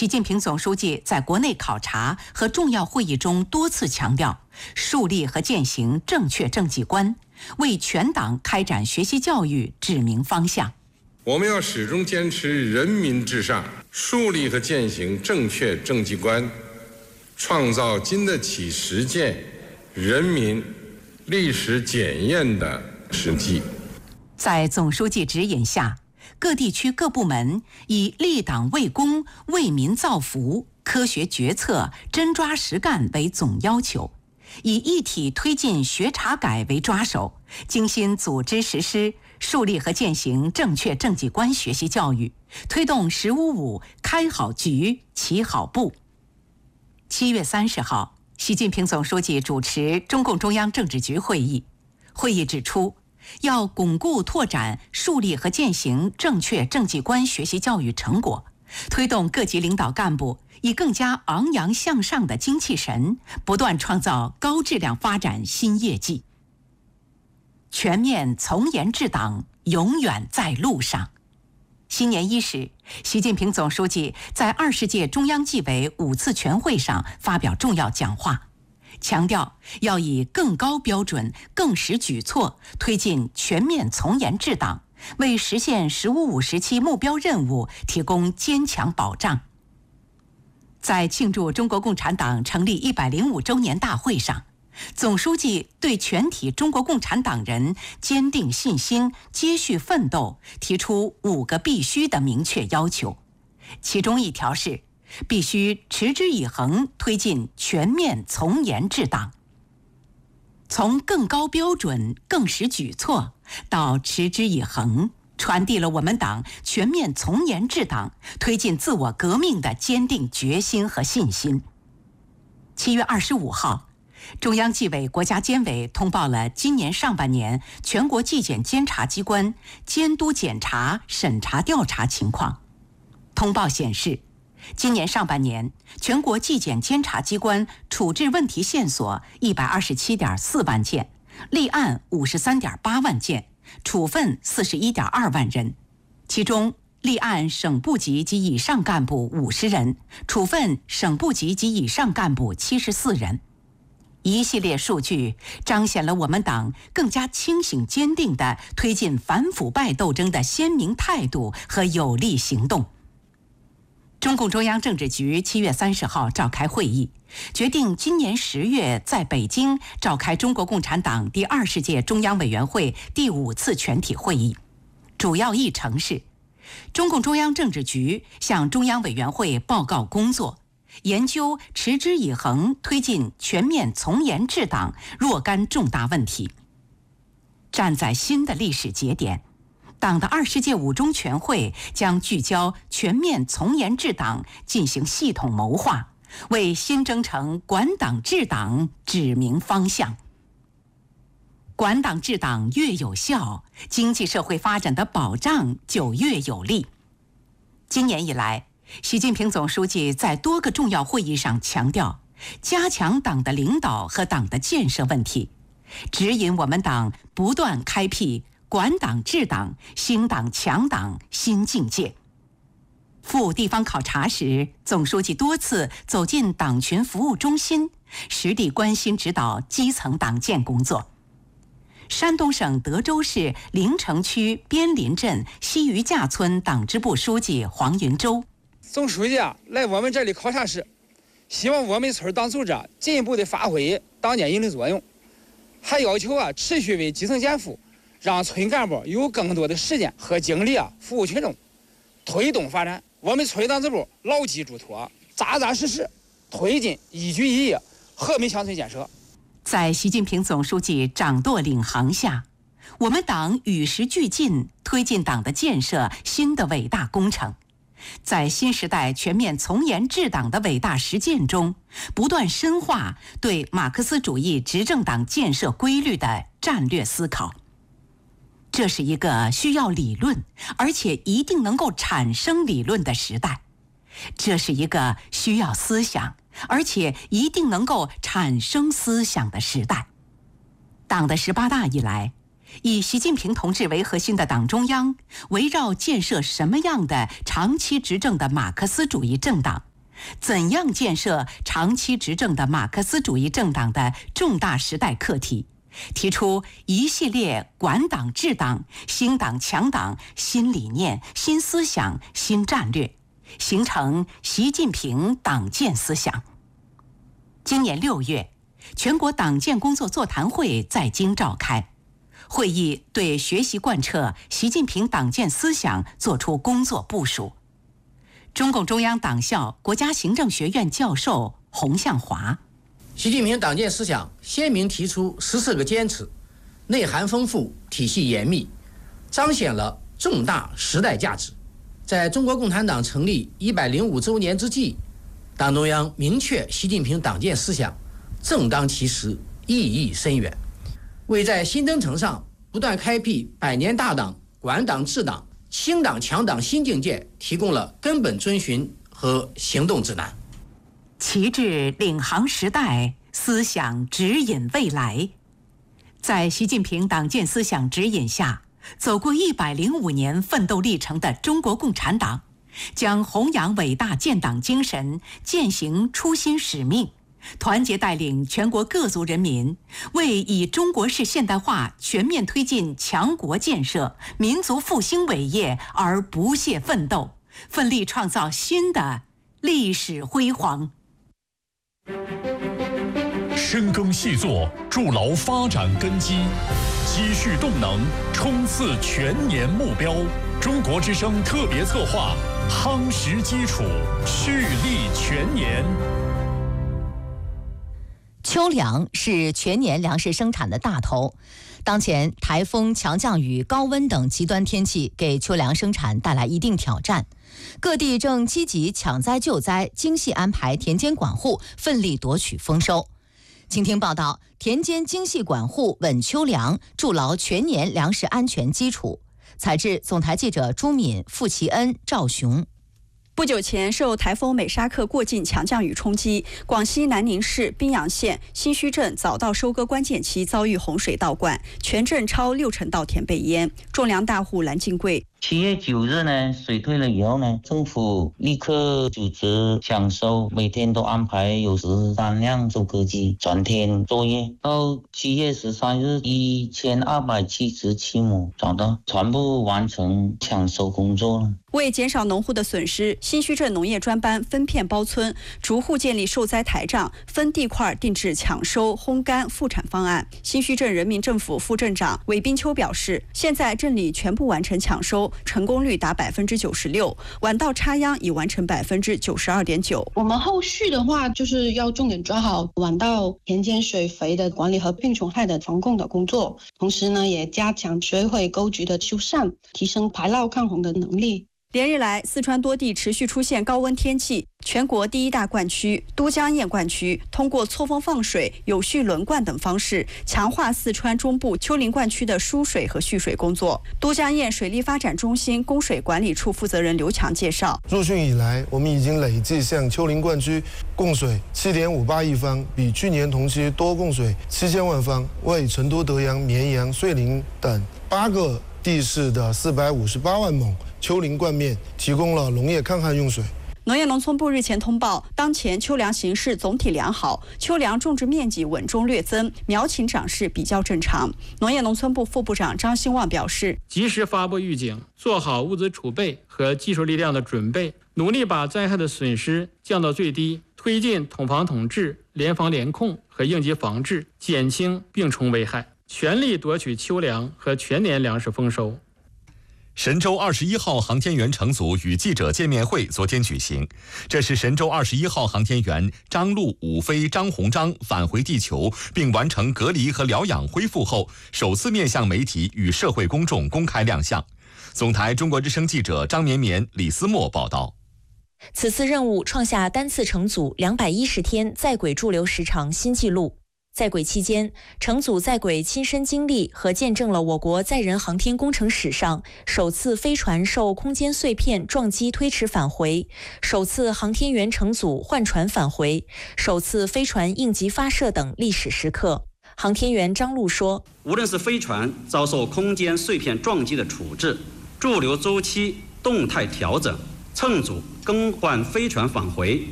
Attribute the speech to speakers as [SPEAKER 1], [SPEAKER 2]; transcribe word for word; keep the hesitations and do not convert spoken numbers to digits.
[SPEAKER 1] 习近平总书记在国内考察和重要会议中多次强调，树立和践行正确政绩观，为全党开展学习教育指明方向。
[SPEAKER 2] 我们要始终坚持人民至上，树立和践行正确政绩观，创造经得起实践、人民历史检验的实际。
[SPEAKER 1] 在总书记指引下，各地区各部门以立党为公、为民造福、科学决策、真抓实干为总要求，以一体推进学查改为抓手，精心组织实施，树立和践行正确政绩观学习教育，推动“十五五”开好局、起好步。七月三十号，习近平总书记主持中共中央政治局会议。会议指出，要巩固拓展树立和践行正确政绩观学习教育成果，推动各级领导干部以更加昂扬向上的精气神，不断创造高质量发展新业绩。全面从严治党永远在路上。新年伊始，习近平总书记在二十届中央纪委五次全会上发表重要讲话，强调要以更高标准、更实举措推进全面从严治党，为实现“十五五”时期目标任务提供坚强保障。在庆祝中国共产党成立一百零五周年大会上，总书记对全体中国共产党人坚定信心、接续奋斗提出五个必须的明确要求，其中一条是必须持之以恒推进全面从严治党。从更高标准、更实举措到持之以恒，传递了我们党全面从严治党、推进自我革命的坚定决心和信心。七月二十五号，中央纪委国家监委通报了今年上半年全国纪检监察机关监督检查、审查调查情况。通报显示，今年上半年，全国纪检监察机关处置问题线索一百二十七点四万件，立案五十三点八万件，处分四十一点二万人。其中，立案省部级及以上干部五十人，处分省部级及以上干部七十四人。一系列数据彰显了我们党更加清醒坚定地推进反腐败斗争的鲜明态度和有力行动。中共中央政治局七月三十号召开会议，决定今年十月在北京召开中国共产党第二十届中央委员会第五次全体会议。主要议程是，中共中央政治局向中央委员会报告工作，研究持之以恒推进全面从严治党若干重大问题。站在新的历史节点，党的二十届五中全会将聚焦全面从严治党进行系统谋划，为新征程管党治党指明方向。管党治党越有效，经济社会发展的保障就越有力。今年以来，习近平总书记在多个重要会议上强调，加强党的领导和党的建设问题，指引我们党不断开辟管党治党、兴党强党新境界。赴地方考察时，总书记多次走进党群服务中心，实地关心指导基层党建工作。山东省德州市临城区边林镇西余架村党支部书记黄云洲，
[SPEAKER 3] 总书记啊，来我们这里考察时，希望我们村党组织啊进一步的发挥党建引领作用，还要求啊持续为基层减负，让村干部有更多的时间和精力啊服务群众，推动发展。我们村党支部牢记嘱托，扎扎实实推进一举一役和平乡村建设。
[SPEAKER 1] 在习近平总书记掌舵领航下，我们党与时俱进，推进党的建设新的伟大工程。在新时代全面从严治党的伟大实践中，不断深化对马克思主义执政党建设规律的战略思考。这是一个需要理论，而且一定能够产生理论的时代。这是一个需要思想，而且一定能够产生思想的时代。党的十八大以来，以习近平同志为核心的党中央，围绕建设什么样的长期执政的马克思主义政党， 怎样建设长期执政的马克思主义政党的重大时代课题，提出一系列管党治党、兴党强党新理念、新思想、新战略，形成习近平党建思想。今年六月，全国党建工作座谈会在京召开，会议对学习贯彻习近平党建思想作出工作部署。中共中央党校国家行政学院教授洪向华：
[SPEAKER 4] 习近平党建思想鲜明提出十四个坚持，内涵丰富，体系严密，彰显了重大时代价值。在中国共产党成立一百零五周年之际，党中央明确习近平党建思想正当其时，意义深远，为在新征程上不断开辟百年大党、管党治党、兴党强党新境界提供了根本遵循和行动指南。
[SPEAKER 1] 旗帜领航时代，思想指引未来。在习近平党建思想指引下，走过一百零五年奋斗历程的中国共产党，将弘扬伟大建党精神，践行初心使命，团结带领全国各族人民，为以中国式现代化全面推进强国建设、民族复兴伟业而不懈奋斗，奋力创造新的历史辉煌。
[SPEAKER 5] 深耕细作，筑牢发展根基，积蓄动能，冲刺全年目标。中国之声特别策划，夯实基础，蓄力全年。
[SPEAKER 6] 秋粮是全年粮食生产的大头，当前台风、强降雨、高温等极端天气给秋粮生产带来一定挑战，各地正积极抢灾救灾，精细安排田间管护，奋力夺取丰收。请听报道：田间精细管护稳秋粮，筑牢全年粮食安全基础。采制总台记者朱敏、傅其恩、赵雄。
[SPEAKER 7] 不久前，受台风美沙克过境强降雨冲击，广西南宁市宾阳县新圩镇早稻收割关键期遭遇洪水倒灌，全镇超六成稻田被淹，种粮大户蓝金贵。
[SPEAKER 8] 七月九日呢，水退了以后呢，政府立刻组织抢收，每天都安排有十三辆收割机全天作业。到七月十三日，一千二百七十七亩找到，全部完成抢收工作了。
[SPEAKER 7] 为减少农户的损失，新圩镇农业专班分片包村，逐户建立受灾台账，分地块定制抢收、烘干、复产方案。新圩镇人民政府副镇长韦斌秋表示，现在镇里全部完成抢收，成功率达百分之九十六，晚稻插秧已完成百分之九十二点九。
[SPEAKER 9] 我们后续的话，就是要重点抓好晚稻田间水肥的管理和病虫害的防控的工作，同时呢，也加强水毁沟渠的修缮，提升排涝抗洪的能力。
[SPEAKER 7] 连日来，四川多地持续出现高温天气。全国第一大灌区都江堰灌区通过错峰放水、有序轮灌等方式，强化四川中部丘陵灌区的输水和蓄水工作。都江堰水利发展中心供水管理处负责人刘强介绍，
[SPEAKER 10] 入汛以来，我们已经累计向丘陵灌区供水 七点五八亿方，比去年同期多供水七千万方，为成都、德阳、绵阳、遂宁等八个地市的四百五十八万亩丘陵灌面提供了农业抗旱用水。
[SPEAKER 7] 农业农村部日前通报，当前秋粮形势总体良好，秋粮种植面积稳中略增，苗情长势比较正常。农业农村部副部长张兴旺表示，
[SPEAKER 11] 及时发布预警，做好物资储备和技术力量的准备，努力把灾害的损失降到最低，推进统防统治、联防联控和应急防治，减轻病虫危害，全力夺取秋粮和全年粮食丰收。
[SPEAKER 5] 神舟二十一号航天员乘组与记者见面会昨天举行，这是神舟二十一号航天员张陆、武飞、张鸿章返回地球并完成隔离和疗养恢复后，首次面向媒体与社会公众公开亮相。总台中国之声记者张绵绵、李思墨报道。
[SPEAKER 12] 此次任务创下单次乘组两百一十天在轨驻留时长新纪录。在轨期间，乘组在轨亲身经历和见证了我国载人航天工程史上首次飞船受空间碎片撞击推迟返回，首次航天员乘组换船返回，首次飞船应急发射等历史时刻。航天员张陆说，
[SPEAKER 13] 无论是飞船遭受空间碎片撞击的处置、驻留周期动态调整、乘组更换飞船返回